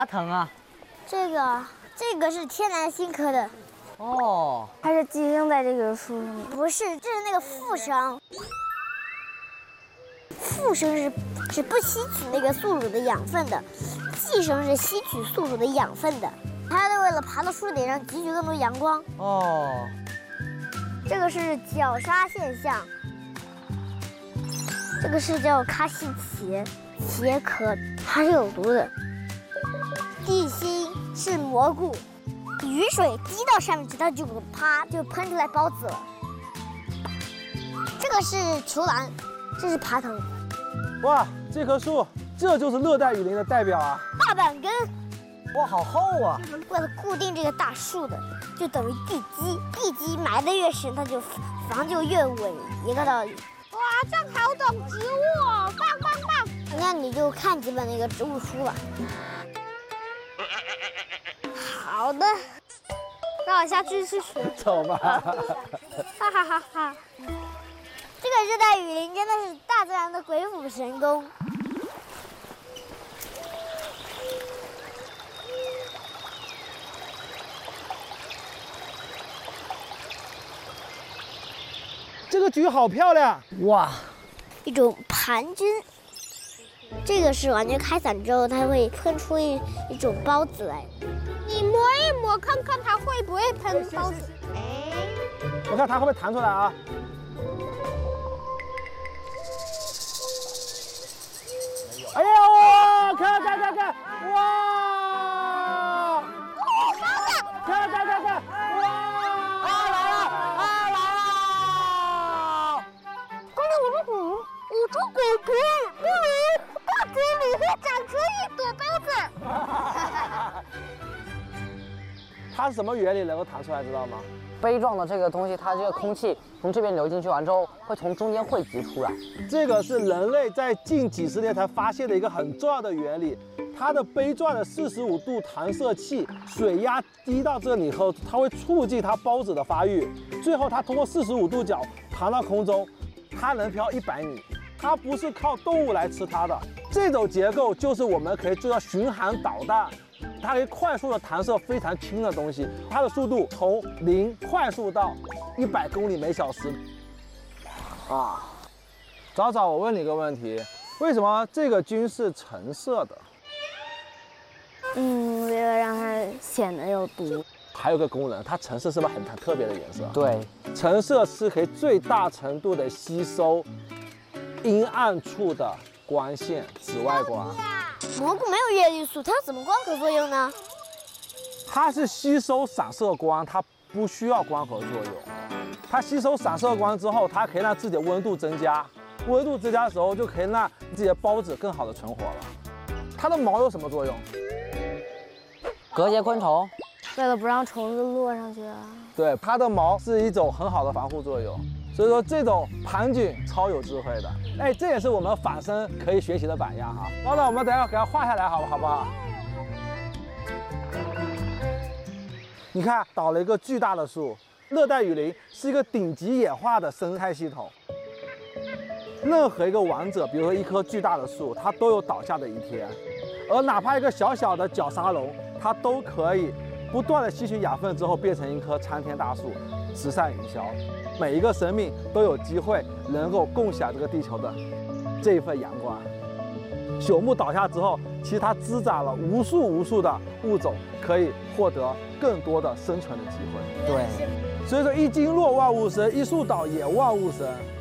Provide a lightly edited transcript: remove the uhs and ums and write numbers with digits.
它疼啊？ 这个是天南星科的。 哦， 它是寄生在这个树上面。 不是，这是那个附生。附生是不吸取那个宿主的养分的，寄生是吸取宿主的养分的。它是为了爬到树顶上汲取更多阳光。 哦， 这个是绞杀现象。这个是叫卡西茄科，它是有毒的。地心是蘑菇，雨水滴到上面去，它就啪就喷出来孢子了。这个是球兰，这是爬藤。 哇，这棵树，这就是热带雨林的代表啊！ 大板根， 哇，好厚啊！ 为了固定这个大树的，就等于地基，地基埋得越深，它就房就越稳，一个道理。 哇，这样好懂植物哦，棒棒棒！ 那你就看几本那个植物书吧。好的，那我下去去学。 走吧。 哈哈哈哈！这个热带雨林真的是大自然的鬼斧神工。 这个菊好漂亮哇！ 一种盘菌，这个是完全开伞之后，它会喷出一种孢子来。 你摸一摸看看它会不会喷孢子？ 我看它会不会弹出来啊？哎呀哇！看，哇！看，哇！来了！ 捂住狗狗，不然大嘴里会长出一朵孢子。 它是什么原理能够弹出来，知道吗？ 杯状的这个东西，它这个空气从这边流进去完之后，会从中间汇集出来。 这个是人类在近几十年才发现的一个很重要的原理。它的杯状的45度弹射器，水压滴到这里以后，它会促进它孢子的发育，最后它通过45度角弹到空中，它能飘100米。它不是靠动物来吃它的，这种结构就是我们可以做到巡航导弹。它可以快速的弹射非常轻的东西，它的速度从0快速到100公里每小时。啊，早早，我问你个问题，为什么这个菌是橙色的？ 为了让它显得有毒。 还有个功能，它橙色是不是很特别的颜色？ 对， 橙色是可以最大程度的吸收阴暗处的光线、紫外光。 蘑菇没有叶绿素，它有怎么光合作用呢？ 它是吸收散射光，它不需要光合作用。它吸收散射光之后，它可以让自己的温度增加，温度增加的时候就可以让自己的孢子更好的存活了。它的毛有什么作用？ 隔绝昆虫。 为了不让虫子落上去啊。 对，它的毛是一种很好的防护作用。所以说这种盘菌超有智慧的，哎，这也是我们仿生可以学习的榜样哈。老板，我们等一下给它画下来，好不好？你看，倒了一个巨大的树，热带雨林是一个顶级演化的生态系统。任何一个王者，比如说一棵巨大的树，它都有倒下的一天，而哪怕一个小小的绞杀龙，它都可以不断的吸取养分之后变成一棵参天大树，直上云霄。每一个生命都有机会能够共享这个地球的这一份阳光。朽木倒下之后，其实它滋长了无数的物种，可以获得更多的生存的机会。 对， 所以说一经落万物生，一树倒也万物生。